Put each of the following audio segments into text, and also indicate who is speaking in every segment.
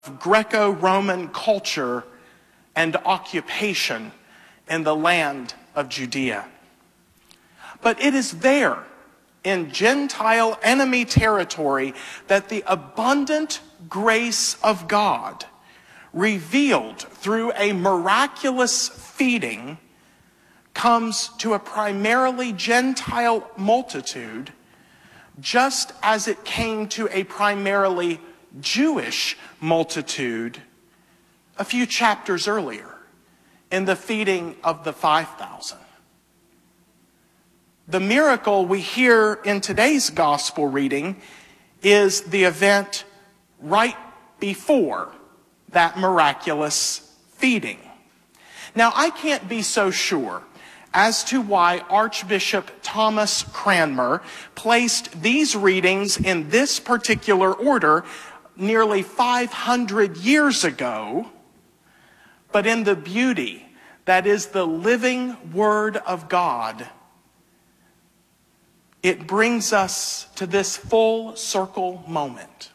Speaker 1: Greco-Roman culture and occupation in the land of Judea. But it is there, in Gentile enemy territory, that the abundant grace of God, revealed through a miraculous feeding, comes to a primarily Gentile multitude, just as it came to a primarily Jewish multitude a few chapters earlier in the feeding of the 5,000. The miracle we hear in today's gospel reading is the event right before that miraculous feeding. Now, I can't be so sure as to why Archbishop Thomas Cranmer placed these readings in this particular order nearly 500 years ago, but in the beauty that is the living Word of God, it brings us to this full circle moment.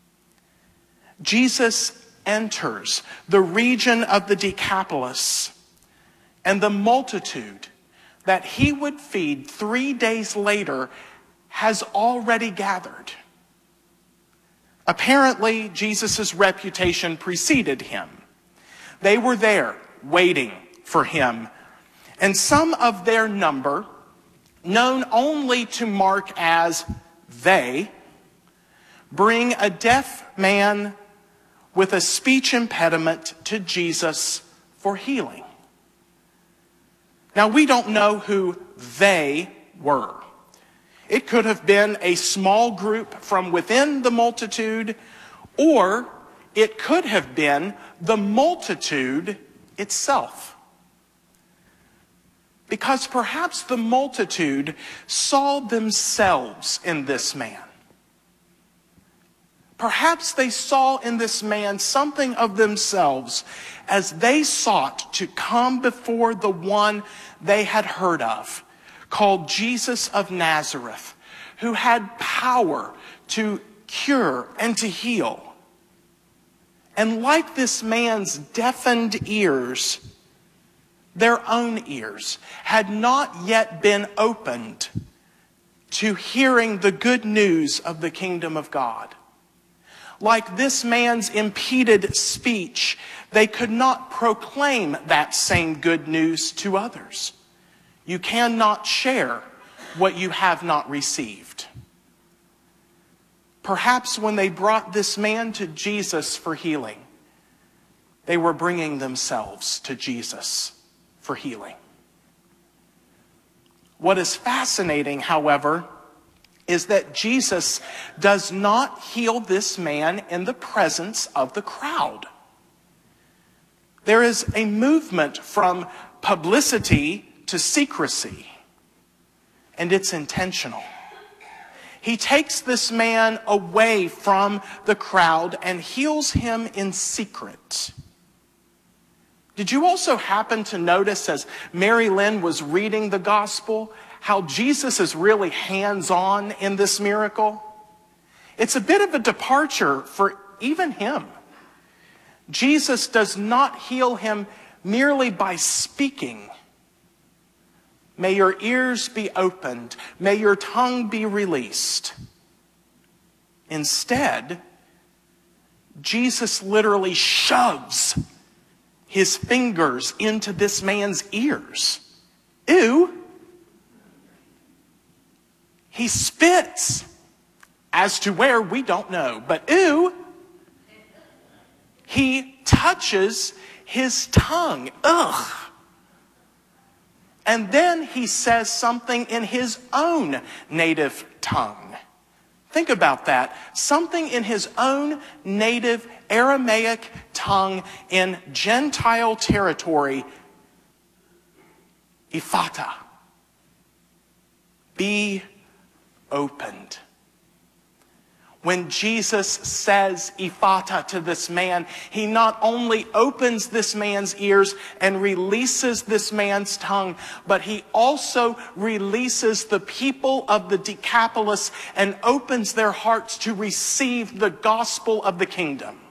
Speaker 1: Jesus enters the region of the Decapolis, and the multitude that he would feed 3 days later has already gathered. Apparently, Jesus' reputation preceded him. They were there waiting for him. And some of their number, known only to Mark as they, bring a deaf man with a speech impediment to Jesus for healing. Now, we don't know who they were. It could have been a small group from within the multitude, or it could have been the multitude itself. Because perhaps the multitude saw themselves in this man. Perhaps they saw in this man something of themselves as they sought to come before the one they had heard of, called Jesus of Nazareth, who had power to cure and to heal. And like this man's deafened ears, their own ears had not yet been opened to hearing the good news of the kingdom of God. Like this man's impeded speech, they could not proclaim that same good news to others. You cannot share what you have not received. Perhaps when they brought this man to Jesus for healing, they were bringing themselves to Jesus for healing. What is fascinating, however, is that Jesus does not heal this man in the presence of the crowd. There is a movement from publicity to secrecy, and it's intentional. He takes this man away from the crowd and heals him in secret. Did you also happen to notice, as Mary Lynn was reading the gospel, how Jesus is really hands-on in this miracle? It's a bit of a departure for even him. Jesus does not heal him merely by speaking. May your ears be opened. May your tongue be released. Instead, Jesus literally shoves his fingers into this man's ears. Ew! He spits. As to where, we don't know. But ew! He touches his tongue. Ugh! And then he says something in his own native tongue. Think about that. Something in his own native Aramaic tongue in Gentile territory. Ephata. Be opened. When Jesus says Ephata to this man, he not only opens this man's ears and releases this man's tongue, but he also releases the people of the Decapolis and opens their hearts to receive the gospel of the kingdom.